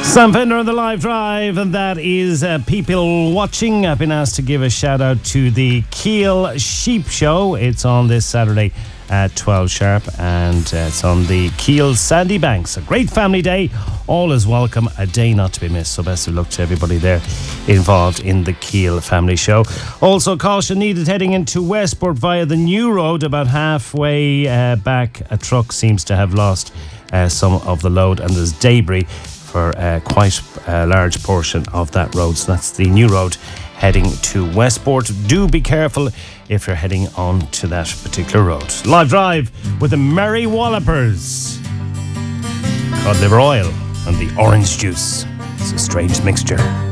Sam Fender on the live drive, and that is people watching. I've been asked to give a shout out to the Keele Sheep Show. It's on this Saturday at 12 sharp, and it's on the Keele Sandy Banks. A great family day. All is welcome. A day not to be missed. So best of luck to everybody there involved in the Keele Family Show. Also, caution needed heading into Westport via the new road. About halfway back, a truck seems to have lost some of the load, and there's debris for quite a large portion of that road. So that's the new road heading to Westport. Do be careful if you're heading on to that particular road. Live drive with the Merry Wallopers, cod liver oil and the orange juice. It's a strange mixture.